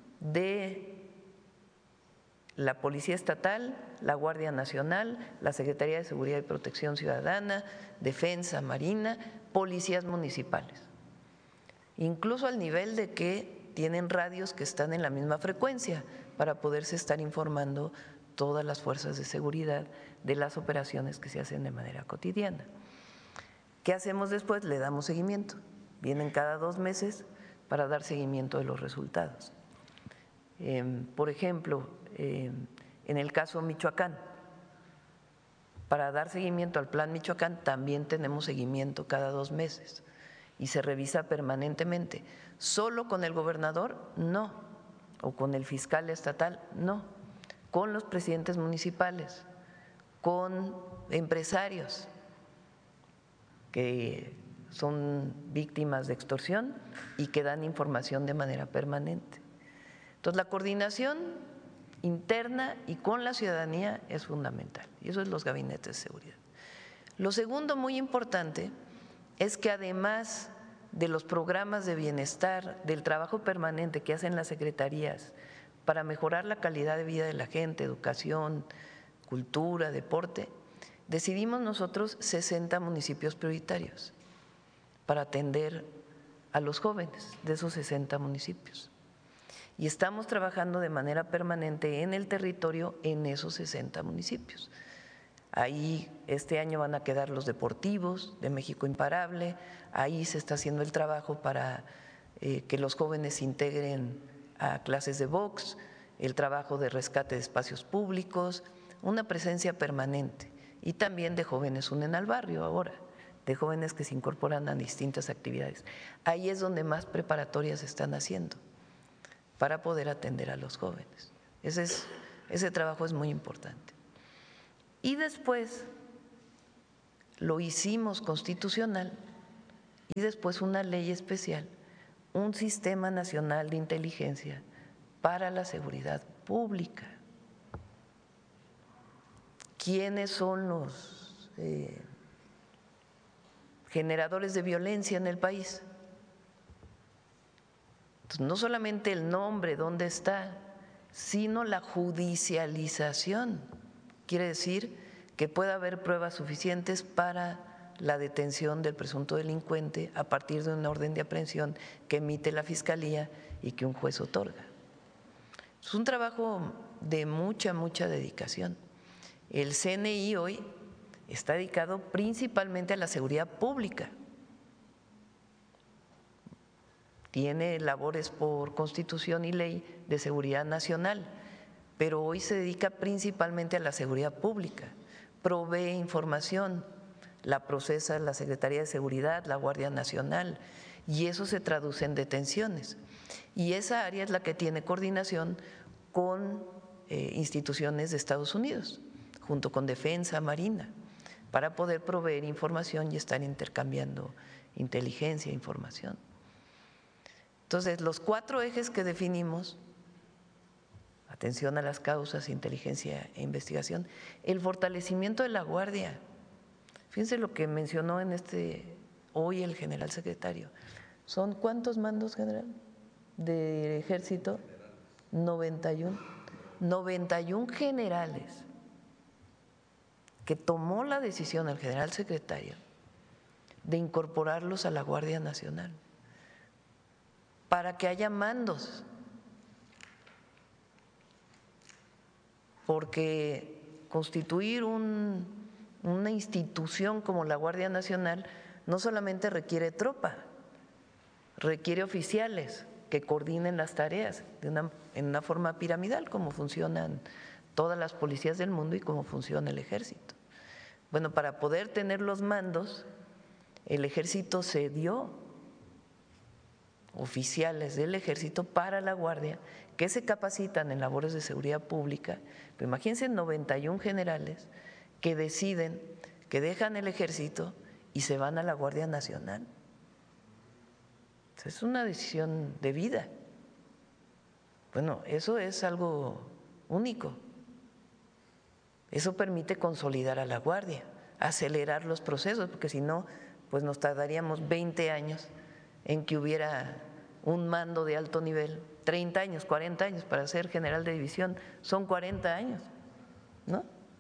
de la Policía Estatal, la Guardia Nacional, la Secretaría de Seguridad y Protección Ciudadana, Defensa, Marina, policías municipales. Incluso al nivel de que tienen radios que están en la misma frecuencia para poderse estar informando todas las fuerzas de seguridad de las operaciones que se hacen de manera cotidiana. ¿Qué hacemos después? Le damos seguimiento. Vienen cada dos meses para dar seguimiento de los resultados. Eh, por ejemplo, eh, en el caso Michoacán, para dar seguimiento al Plan Michoacán también tenemos seguimiento cada dos meses y se revisa permanentemente. ¿Solo con el gobernador? No. ¿O con el fiscal estatal? No. Con los presidentes municipales, con empresarios que son víctimas de extorsión y que dan información de manera permanente. Entonces, la coordinación interna y con la ciudadanía es fundamental, y eso es los gabinetes de seguridad. Lo segundo muy importante es que además de los programas de bienestar, del trabajo permanente que hacen las secretarías para mejorar la calidad de vida de la gente, educación, cultura, deporte, decidimos nosotros sesenta municipios prioritarios para atender a los jóvenes de esos sesenta municipios. Y estamos trabajando de manera permanente en el territorio en esos sesenta municipios. Ahí este año van a quedar los deportivos de México Imparable, ahí se está haciendo el trabajo para eh, que los jóvenes se integren a clases de box, el trabajo de rescate de espacios públicos, una presencia permanente, y también de jóvenes unen al barrio ahora, de jóvenes que se incorporan a distintas actividades. Ahí es donde más preparatorias se están haciendo para poder atender a los jóvenes. Ese, es, ese trabajo es muy importante. Y después lo hicimos constitucional y después una ley especial, un sistema nacional de inteligencia para la seguridad pública. ¿Quiénes son los eh, generadores de violencia en el país? Entonces, no solamente el nombre, dónde está, sino la judicialización. Quiere decir que pueda haber pruebas suficientes para la detención del presunto delincuente a partir de una orden de aprehensión que emite la Fiscalía y que un juez otorga. Es un trabajo de mucha, mucha dedicación. El C N I hoy está dedicado principalmente a la seguridad pública. Tiene labores por Constitución y ley de seguridad nacional, pero hoy se dedica principalmente a la seguridad pública. Provee información, la procesa la Secretaría de Seguridad, la Guardia Nacional, y eso se traduce en detenciones. Y esa área es la que tiene coordinación con eh, instituciones de Estados Unidos, junto con Defensa, Marina, para poder proveer información y estar intercambiando inteligencia e información. Entonces, los cuatro ejes que definimos, atención a las causas, inteligencia e investigación, el fortalecimiento de la Guardia. Fíjense lo que mencionó en este hoy el general secretario. ¿Son cuántos mandos, general, de ejército? noventa y uno. noventa y uno generales que tomó la decisión el general secretario de incorporarlos a la Guardia Nacional para que haya mandos, porque constituir un, una institución como la Guardia Nacional no solamente requiere tropa, requiere oficiales que coordinen las tareas de una, en una forma piramidal, como funcionan todas las policías del mundo y como funciona el ejército. Bueno, para poder tener los mandos, el ejército cedió oficiales del ejército para la Guardia que se capacitan en labores de seguridad pública. Pero imagínense noventa y uno generales que deciden, que dejan el ejército y se van a la Guardia Nacional. Es una decisión de vida. Bueno, eso es algo único. Eso permite consolidar a la Guardia, acelerar los procesos, porque si no, pues nos tardaríamos veinte años en que hubiera un mando de alto nivel, treinta años, cuarenta años para ser general de división, son cuarenta años, ¿no?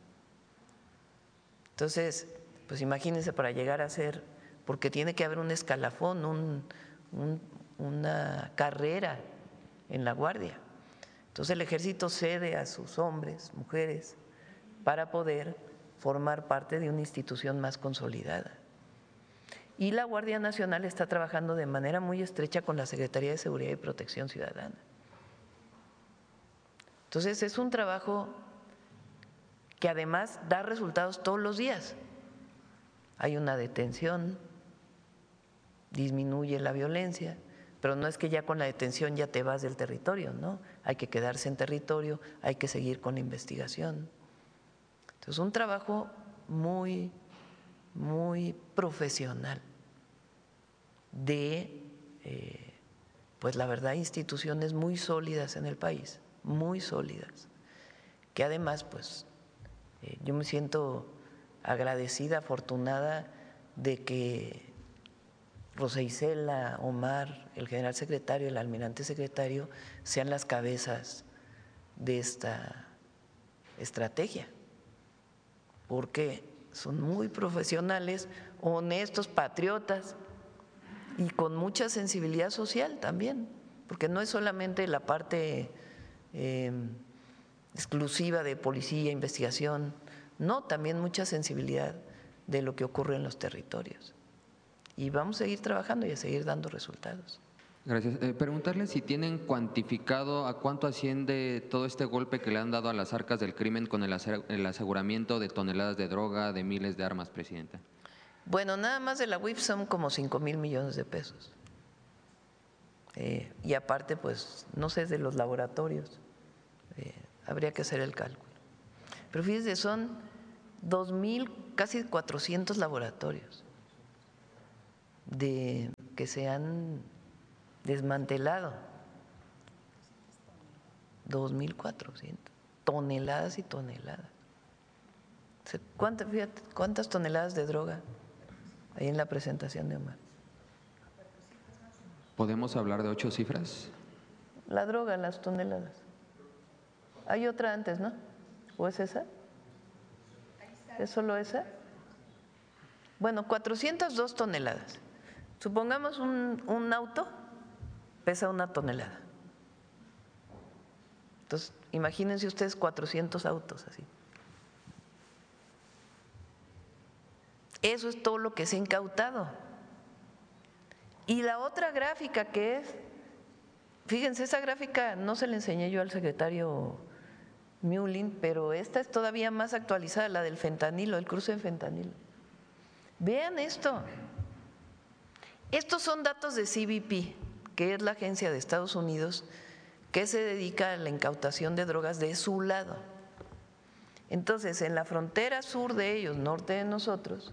Entonces, pues imagínense para llegar a ser, porque tiene que haber un escalafón, un, un, una carrera en la Guardia. Entonces el ejército cede a sus hombres, mujeres, para poder formar parte de una institución más consolidada. Y la Guardia Nacional está trabajando de manera muy estrecha con la Secretaría de Seguridad y Protección Ciudadana. Entonces es un trabajo que además da resultados todos los días. Hay una detención, disminuye la violencia, pero no es que ya con la detención ya te vas del territorio, ¿no? Hay que quedarse en territorio, hay que seguir con la investigación. Entonces un trabajo muy, muy profesional de, eh, pues la verdad, instituciones muy sólidas en el país, muy sólidas, que además, pues, eh, yo me siento agradecida, afortunada de que Rosa Isela, Omar, el general secretario, el almirante secretario, sean las cabezas de esta estrategia, porque son muy profesionales, honestos, patriotas y con mucha sensibilidad social también, porque no es solamente la parte eh, exclusiva de policía, investigación, no, también mucha sensibilidad de lo que ocurre en los territorios. Y vamos a seguir trabajando y a seguir dando resultados. Gracias. Eh, preguntarle si tienen cuantificado a cuánto asciende todo este golpe que le han dado a las arcas del crimen con el, el aseguramiento de toneladas de droga, de miles de armas, presidenta. Bueno, nada más de la U I F son como cinco mil millones de pesos. Eh, y aparte, pues, no sé, de los laboratorios. Eh, habría que hacer el cálculo. Pero fíjese, son dos mil, casi cuatrocientos laboratorios de, que se han desmantelado. dos mil cuatrocientos toneladas y toneladas. ¿Cuántas, fíjate, cuántas toneladas de droga hay en la presentación de Omar? ¿Podemos hablar de ocho cifras? La droga, las toneladas. Hay otra antes, ¿no? ¿O es esa? ¿Es solo esa? Bueno, cuatrocientas dos toneladas. Supongamos un, un auto pesa una tonelada. Entonces, imagínense ustedes cuatrocientos autos así. Eso es todo lo que se ha incautado. Y la otra gráfica que es, fíjense, esa gráfica no se la enseñé yo al secretario Mullin, pero esta es todavía más actualizada, la del fentanilo, el cruce de fentanilo. Vean esto. Estos son datos de C B P, que es la agencia de Estados Unidos que se dedica a la incautación de drogas de su lado. Entonces, en la frontera sur de ellos, norte de nosotros,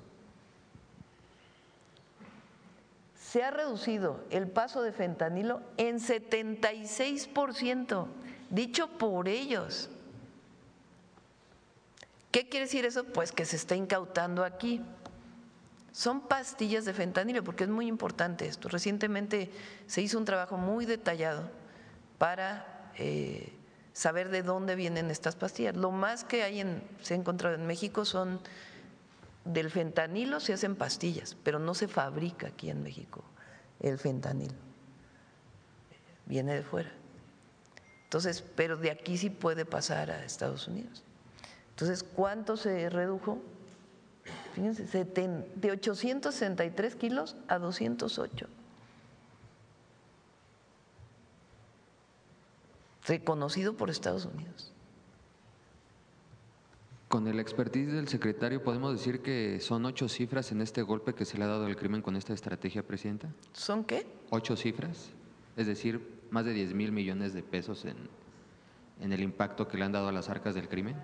se ha reducido el paso de fentanilo en setenta y seis por ciento, dicho por ellos. ¿Qué quiere decir eso? Pues que se está incautando aquí. Son pastillas de fentanilo, porque es muy importante esto. Recientemente se hizo un trabajo muy detallado para eh, saber de dónde vienen estas pastillas. Lo más que hay en, se ha encontrado en México son del fentanilo, se hacen pastillas, pero no se fabrica aquí en México el fentanilo. Viene de fuera. Entonces, pero de aquí sí puede pasar a Estados Unidos. Entonces, ¿cuánto se redujo? Fíjense, de ochocientos sesenta y tres kilos a doscientos ocho. Reconocido por Estados Unidos. Con el expertise del secretario, ¿podemos decir que son ocho cifras en este golpe que se le ha dado al crimen con esta estrategia, presidenta? ¿Son qué? Ocho cifras, es decir, más de diez mil millones de pesos en, en el impacto que le han dado a las arcas del crimen.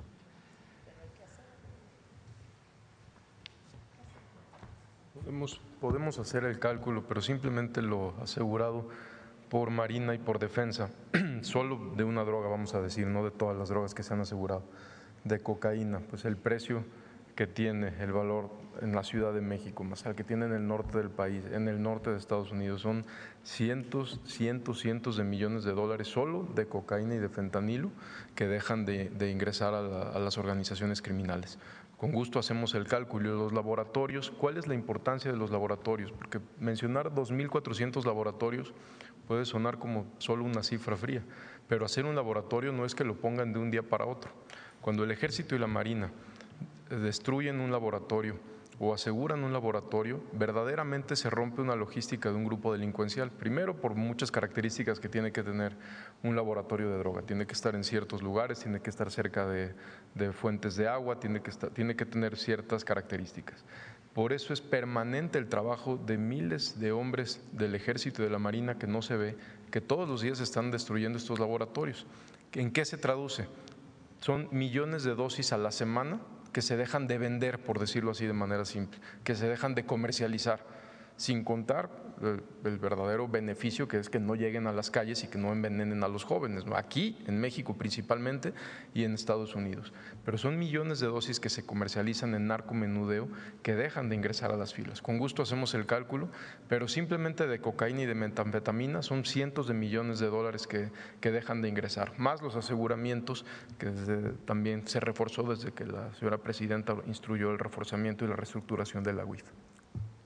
Podemos, podemos hacer el cálculo, pero simplemente lo asegurado por Marina y por Defensa, solo de una droga, vamos a decir, no de todas las drogas que se han asegurado, de cocaína, pues el precio que tiene, el valor en la Ciudad de México, más el que tiene en el norte del país, en el norte de Estados Unidos, son cientos, cientos, cientos de millones de dólares solo de cocaína y de fentanilo que dejan de, de ingresar a, la, a las organizaciones criminales. Con gusto hacemos el cálculo. Los laboratorios, ¿cuál es la importancia de los laboratorios? Porque mencionar dos mil cuatrocientos laboratorios puede sonar como solo una cifra fría, pero hacer un laboratorio no es que lo pongan de un día para otro. Cuando el Ejército y la Marina destruyen un laboratorio o aseguran un laboratorio, verdaderamente se rompe una logística de un grupo delincuencial. Primero, por muchas características que tiene que tener un laboratorio de droga. Tiene que estar en ciertos lugares, tiene que estar cerca de, de fuentes de agua, tiene que, estar, tiene que tener ciertas características. Por eso es permanente el trabajo de miles de hombres del Ejército y de la Marina que no se ve, que todos los días están destruyendo estos laboratorios. ¿En qué se traduce? Son millones de dosis a la semana que se dejan de vender, por decirlo así de manera simple, que se dejan de comercializar, sin contar el, el verdadero beneficio que es que no lleguen a las calles y que no envenenen a los jóvenes, ¿no? Aquí, en México principalmente y en Estados Unidos. Pero son millones de dosis que se comercializan en narcomenudeo que dejan de ingresar a las filas. Con gusto hacemos el cálculo, pero simplemente de cocaína y de metanfetamina son cientos de millones de dólares que, que dejan de ingresar, más los aseguramientos que desde, también se reforzó desde que la señora presidenta instruyó el reforzamiento y la reestructuración de la U I F.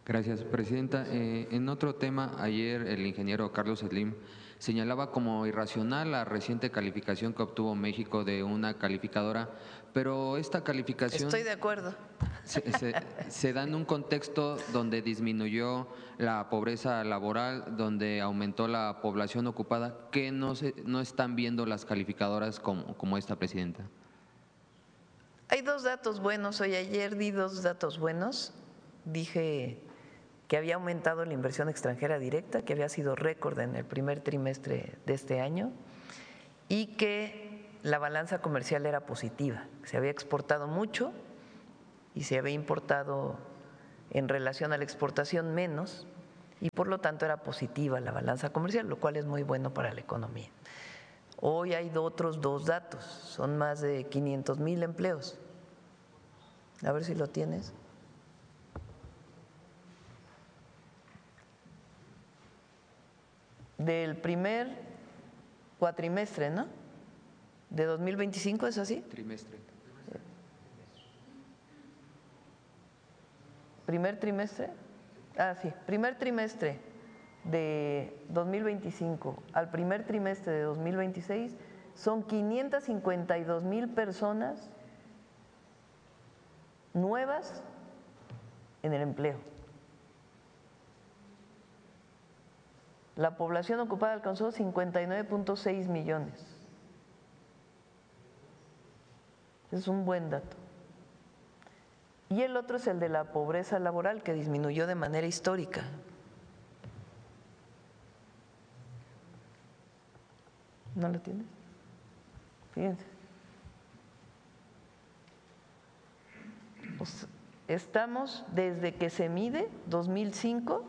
Gracias, Presidenta. Eh, en otro tema, ayer el ingeniero Carlos Slim señalaba como irracional la reciente calificación que obtuvo México de una calificadora, pero esta calificación… Estoy de acuerdo. Se, se, se da en un contexto donde disminuyó la pobreza laboral, donde aumentó la población ocupada. ¿Qué no, se, no están viendo las calificadoras como, como esta, Presidenta? Hay dos datos buenos. Hoy ayer di dos datos buenos. Dije que había aumentado la inversión extranjera directa, que había sido récord en el primer trimestre de este año, y que la balanza comercial era positiva, se había exportado mucho y se había importado en relación a la exportación menos, y por lo tanto era positiva la balanza comercial, lo cual es muy bueno para la economía. Hoy hay otros dos datos, son más de quinientos mil empleos. A ver si lo tienes. Del primer cuatrimestre, ¿no? De dos mil veinticinco, ¿es así? Trimestre. ¿Primer trimestre? Ah, sí, primer trimestre de dos mil veinticinco al primer trimestre de dos mil veintiséis son quinientas cincuenta y dos mil personas nuevas en el empleo. La población ocupada alcanzó cincuenta y nueve punto seis millones. Es un buen dato. Y el otro es el de la pobreza laboral, que disminuyó de manera histórica. ¿No lo tienes? Fíjense. Pues estamos desde que se mide, dos mil cinco,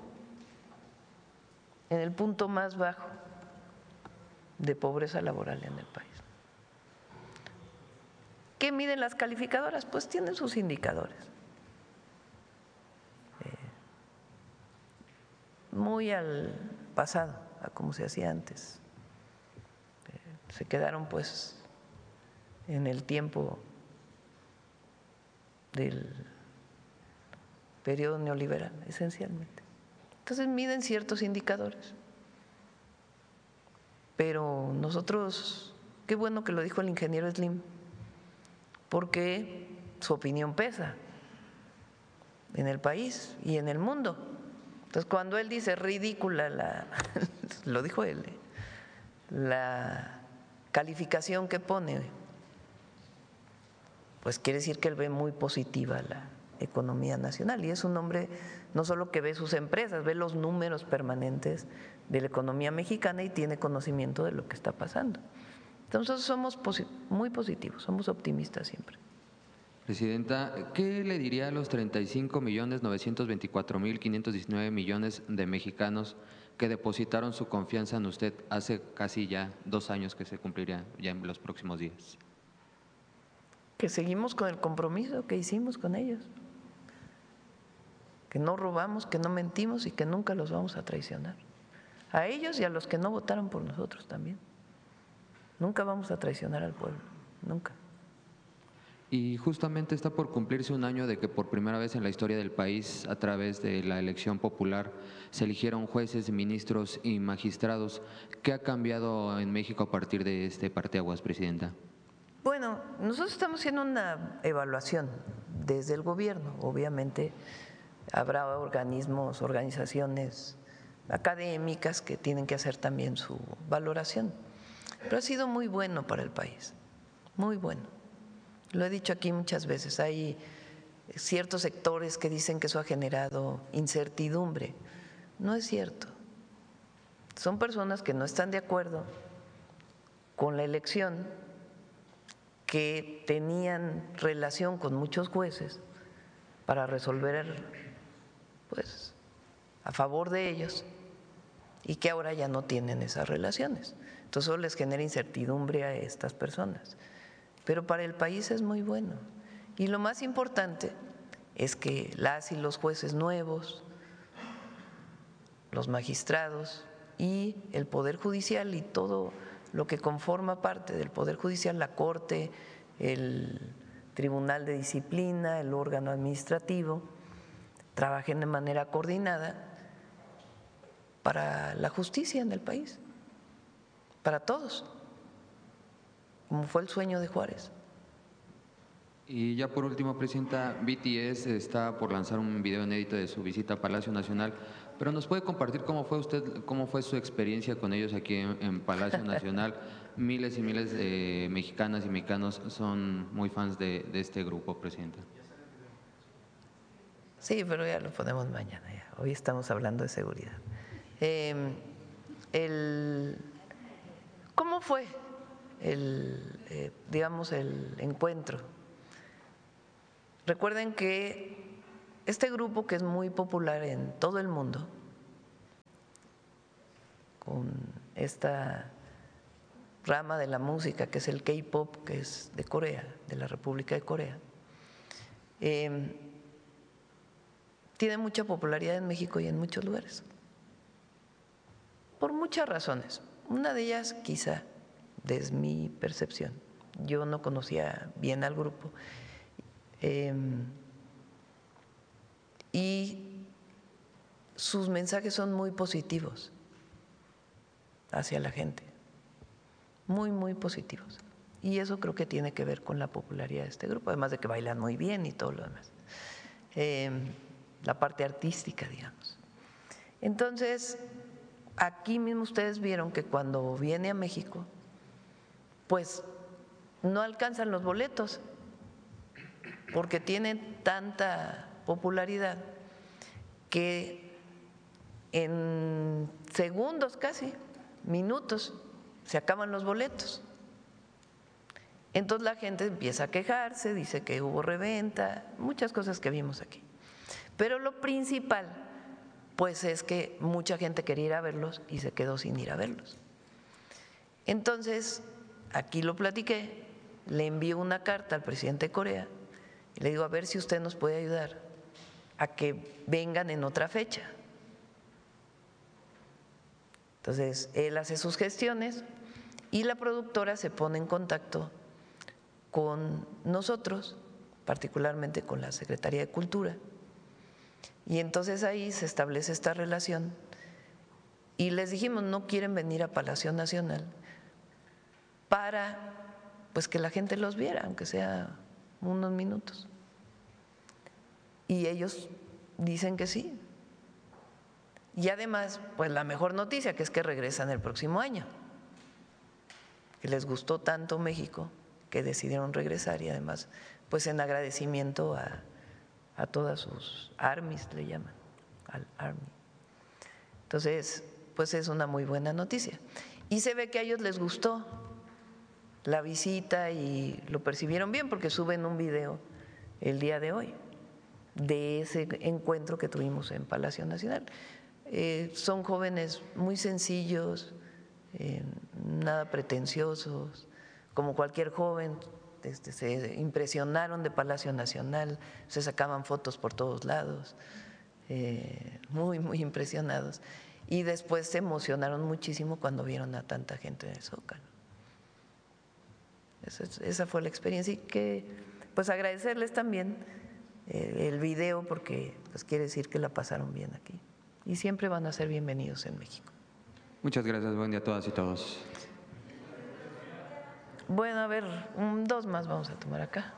en el punto más bajo de pobreza laboral en el país. ¿Qué miden las calificadoras? Pues tienen sus indicadores. Eh, muy al pasado, a como se hacía antes. Eh, se quedaron pues en el tiempo del periodo neoliberal, esencialmente. Entonces miden ciertos indicadores. Pero nosotros, qué bueno que lo dijo el ingeniero Slim, porque su opinión pesa en el país y en el mundo. Entonces, cuando él dice ridícula, la, lo dijo él, la calificación que pone, pues quiere decir que él ve muy positiva la economía nacional, y es un hombre no solo que ve sus empresas, ve los números permanentes de la economía mexicana y tiene conocimiento de lo que está pasando. Entonces somos muy positivos, somos optimistas siempre. Presidenta, ¿qué le diría a los treinta y cinco millones novecientos veinticuatro mil quinientos diecinueve millones de mexicanos que depositaron su confianza en usted hace casi ya dos años, que se cumpliría ya en los próximos días? Que seguimos con el compromiso que hicimos con ellos, que no robamos, que no mentimos y que nunca los vamos a traicionar. A ellos y a los que no votaron por nosotros también. Nunca vamos a traicionar al pueblo, nunca. Y justamente está por cumplirse un año de que por primera vez en la historia del país, a través de la elección popular, se eligieron jueces, ministros y magistrados. ¿Qué ha cambiado en México a partir de este parteaguas, Presidenta? Bueno, nosotros estamos haciendo una evaluación desde el gobierno. Obviamente habrá organismos, organizaciones académicas que tienen que hacer también su valoración. Pero ha sido muy bueno para el país, muy bueno. Lo he dicho aquí muchas veces, hay ciertos sectores que dicen que eso ha generado incertidumbre. No es cierto. Son personas que no están de acuerdo con la elección, que tenían relación con muchos jueces para resolver pues a favor de ellos, y que ahora ya no tienen esas relaciones. Entonces eso les genera incertidumbre a estas personas. Pero para el país es muy bueno. Y lo más importante es que las y los jueces nuevos, los magistrados y el Poder Judicial y todo lo que conforma parte del Poder Judicial, la Corte, el Tribunal de Disciplina, el órgano administrativo, trabajen de manera coordinada para la justicia en el país, para todos, como fue el sueño de Juárez. Y ya por último, Presidenta, B T S está por lanzar un video inédito de su visita a Palacio Nacional, pero ¿nos puede compartir cómo fue usted, cómo fue su experiencia con ellos aquí en, en Palacio Nacional? Miles y miles de mexicanas y mexicanos son muy fans de, de este grupo, Presidenta. Sí, pero ya lo ponemos mañana. Ya. Hoy estamos hablando de seguridad. Eh, el, ¿Cómo fue el, eh, digamos, el encuentro? Recuerden que este grupo, que es muy popular en todo el mundo, con esta rama de la música que es el K-pop, que es de Corea, de la República de Corea, eh, tiene mucha popularidad en México y en muchos lugares, por muchas razones. Una de ellas, quizá, desde mi percepción, yo no conocía bien al grupo, eh, y sus mensajes son muy positivos hacia la gente, muy, muy positivos. Y eso creo que tiene que ver con la popularidad de este grupo, además de que bailan muy bien y todo lo demás. Eh, la parte artística, digamos. Entonces, aquí mismo ustedes vieron que cuando viene a México, pues no alcanzan los boletos, porque tienen tanta popularidad que en segundos casi, minutos, se acaban los boletos. Entonces la gente empieza a quejarse, dice que hubo reventa, muchas cosas que vimos aquí. Pero lo principal, pues es que mucha gente quería ir a verlos y se quedó sin ir a verlos. Entonces, aquí lo platiqué, le envío una carta al presidente de Corea y le digo, a ver si usted nos puede ayudar a que vengan en otra fecha. Entonces, él hace sus gestiones y la productora se pone en contacto con nosotros, particularmente con la Secretaría de Cultura. Y entonces ahí se establece esta relación y les dijimos, no quieren venir a Palacio Nacional para pues que la gente los viera, aunque sea unos minutos. Y ellos dicen que sí. Y además, pues la mejor noticia, que es que regresan el próximo año, que les gustó tanto México que decidieron regresar y además, pues en agradecimiento a, a todas sus armies, le llaman, al Army. Entonces, pues es una muy buena noticia. Y se ve que a ellos les gustó la visita y lo percibieron bien porque suben un video el día de hoy de ese encuentro que tuvimos en Palacio Nacional. Eh, son jóvenes muy sencillos, eh, nada pretenciosos, como cualquier joven, este, se impresionaron de Palacio Nacional, se sacaban fotos por todos lados, eh, muy, muy impresionados. Y después se emocionaron muchísimo cuando vieron a tanta gente en el Zócalo. Esa, esa fue la experiencia y que, pues agradecerles también eh, el video porque pues quiere decir que la pasaron bien aquí y siempre van a ser bienvenidos en México. Muchas gracias, buen día a todas y todos. Bueno, a ver, un, dos más vamos a tomar acá.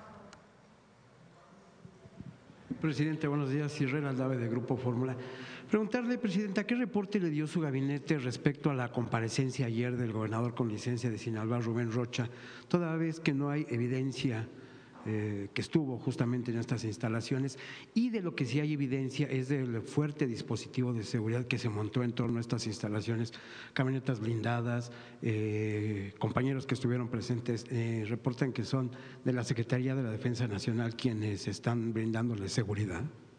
Presidente, buenos días. Israel Aldave, de Grupo Fórmula. Preguntarle, Presidenta, ¿qué reporte le dio su gabinete respecto a la comparecencia ayer del gobernador con licencia de Sinaloa, Rubén Rocha, toda vez que no hay evidencia eh, que estuvo justamente en estas instalaciones? Y de lo que sí hay evidencia es del fuerte dispositivo de seguridad que se montó en torno a estas instalaciones, camionetas blindadas, eh, compañeros que estuvieron presentes eh, reportan que son de la Secretaría de la Defensa Nacional quienes están brindándole seguridad.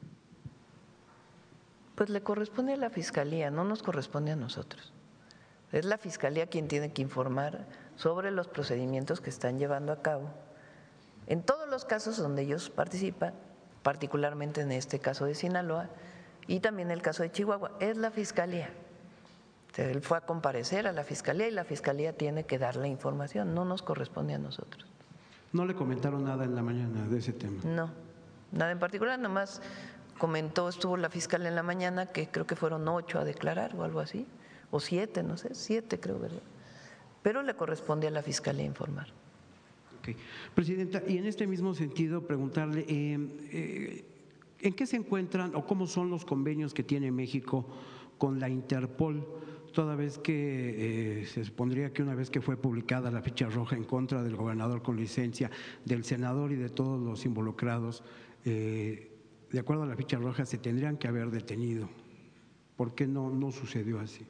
Pues le corresponde a la Fiscalía, no nos corresponde a nosotros. Es la Fiscalía quien tiene que informar sobre los procedimientos que están llevando a cabo en todos los casos donde ellos participan, particularmente en este caso de Sinaloa y también el caso de Chihuahua. Es la Fiscalía. Él fue a comparecer a la Fiscalía y la Fiscalía tiene que dar la información, no nos corresponde a nosotros. ¿No le comentaron nada en la mañana de ese tema? No, nada en particular, nomás comentó, estuvo la fiscal en la mañana, que creo que fueron ocho a declarar o algo así, o siete, no sé, siete creo, ¿verdad? Pero le corresponde a la fiscalía informar. Okay. Presidenta, y en este mismo sentido preguntarle, eh, eh, ¿en qué se encuentran o cómo son los convenios que tiene México con la Interpol, toda vez que eh, se supondría que una vez que fue publicada la ficha roja en contra del gobernador con licencia, del senador y de todos los involucrados, eh, de acuerdo a la ficha roja se tendrían que haber detenido? ¿Por qué no, no sucedió así?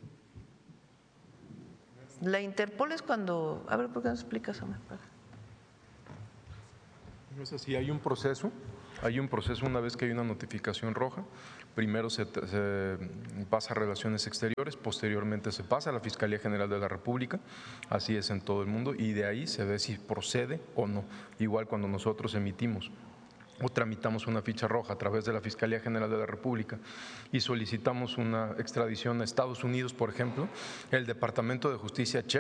La Interpol es cuando… A ver, ¿por qué no explicas, Omar? No es así, hay un proceso, hay un proceso una vez que hay una notificación roja. Primero se, se pasa a Relaciones Exteriores, posteriormente se pasa a la Fiscalía General de la República, así es en todo el mundo, y de ahí se ve si procede o no. Igual cuando nosotros emitimos o tramitamos una ficha roja a través de la Fiscalía General de la República y solicitamos una extradición a Estados Unidos, por ejemplo, el Departamento de Justicia checa